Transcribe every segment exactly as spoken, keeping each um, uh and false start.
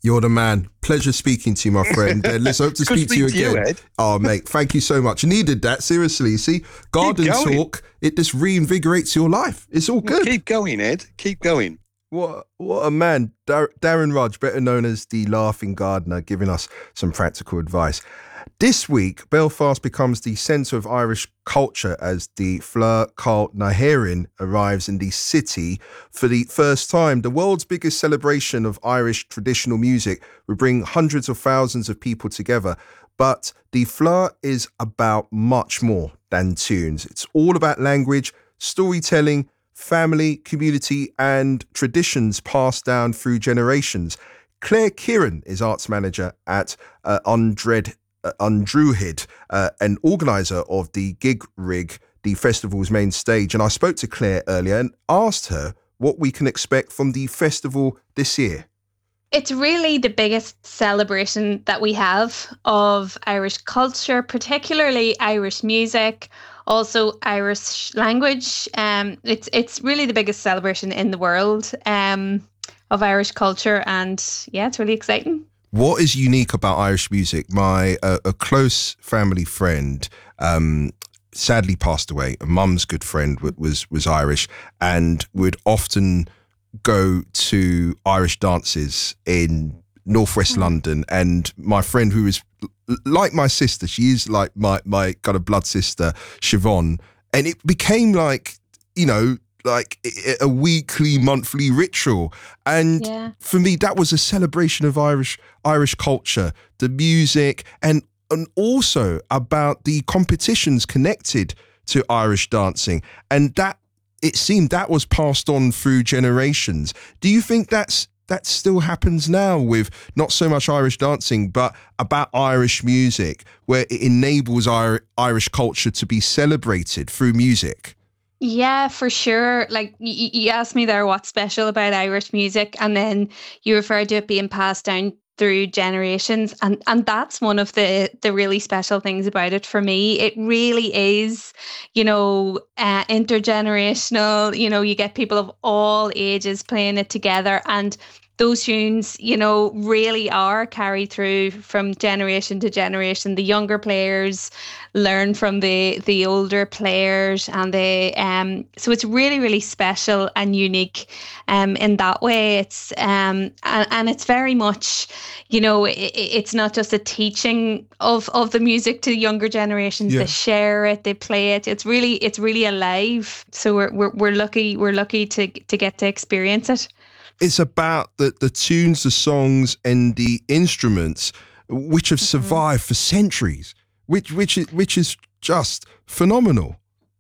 You're the man. Pleasure speaking to you, my friend. Uh, let's hope to speak to you again. You, Ed. Oh, mate, thank you so much. Needed that, seriously. See, garden talk, it just reinvigorates your life. It's all good. Well, keep going, Ed. Keep going. What what a man. Dar- Darren Rudge, better known as the Laughing Gardener, giving us some practical advice. This week, Belfast becomes the centre of Irish culture as the Fleur Cult Nahéireann arrives in the city for the first time. The world's biggest celebration of Irish traditional music will bring hundreds of thousands of people together. But the Fleur is about much more than tunes. It's all about language, storytelling, family, community, and traditions passed down through generations. Claire Kieran is arts manager at uh, Undred, uh, Undruhid, uh, an organiser of the Gig Rig, the festival's main stage. And I spoke to Claire earlier and asked her what we can expect from the festival this year. It's really the biggest celebration that we have of Irish culture, particularly Irish music, also Irish language. Um, it's it's really the biggest celebration in the world um, of Irish culture, and yeah, it's really exciting. What is unique about Irish music? My uh, a close family friend um, sadly passed away. A mum's good friend was was Irish and would often go to Irish dances in northwest mm. London, and my friend, who is like my sister, she is like my my kind of blood sister, Siobhan, and it became like, you know, like a weekly, monthly ritual. And yeah. for me, that was a celebration of Irish Irish culture, the music, and and also about the competitions connected to Irish dancing, and that it seemed that was passed on through generations. Do you think that's that still happens now with not so much Irish dancing, but about Irish music, where it enables our Irish culture to be celebrated through music? Yeah, for sure. Like you, you asked me there what's special about Irish music, and then you referred to it being passed down through generations, and and that's one of the the really special things about it for me. It really is, you know, uh, intergenerational. You know, you get people of all ages playing it together, and those tunes, you know, really are carried through from generation to generation. The younger players learn from the the older players, and they um so it's really, really special and unique um in that way. It's um and, and it's very much, you know, it, it's not just a teaching of of the music to the younger generations. Yeah. They share it, they play it. It's really it's really alive. So we're we're we're lucky we're lucky to to get to experience it. It's about the, the tunes, the songs, and the instruments which have survived mm-hmm. for centuries, which which is, which is just phenomenal.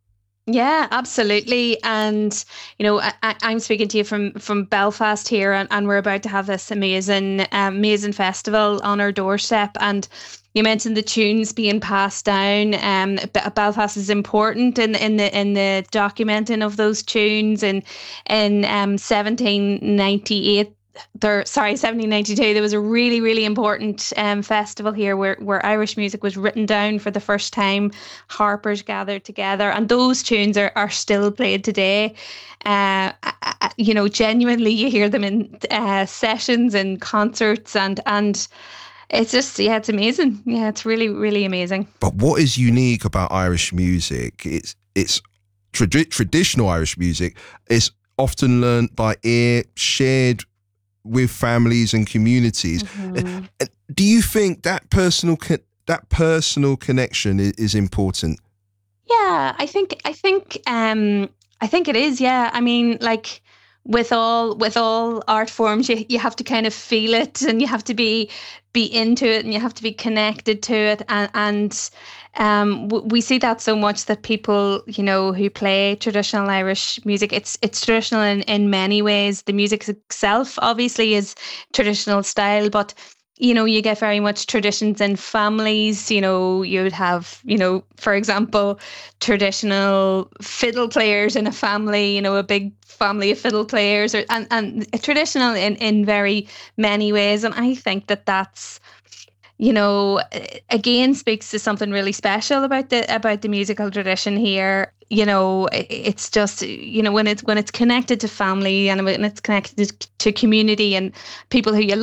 Yeah, absolutely. And, you know, I, I'm speaking to you from, from Belfast here, and, and we're about to have this amazing, um, amazing festival on our doorstep. And you mentioned the tunes being passed down. Um, Belfast is important in in the in the documenting of those tunes. And in um seventeen ninety-eight, there sorry seventeen ninety-two, there was a really really important um festival here where where Irish music was written down for the first time. Harpers gathered together, and those tunes are are still played today. Uh, you know, genuinely, you hear them in uh, sessions and concerts, and and. It's just, yeah, it's amazing. Yeah, it's really, really amazing. But what is unique about Irish music? It's it's trad- traditional Irish music is often learned by ear, shared with families and communities. Mm-hmm. Do you think that personal co- that personal connection is, is important? Yeah, I think I think um I think it is. Yeah, I mean, like. With all with all art forms, you you have to kind of feel it, and you have to be be into it, and you have to be connected to it, and and um, w- we see that so much that people, you know, who play traditional Irish music, it's it's traditional in, in many ways. The music itself, obviously, is traditional style, but you know, you get very much traditions in families. You know, you'd have, you know, for example, traditional fiddle players in a family, you know, a big family of fiddle players, or and, and traditional in, in very many ways. And I think that that's, you know, again, speaks to something really special about the about the musical tradition here. You know, it's just, you know, when it's when it's connected to family, and when it's connected to community and people who you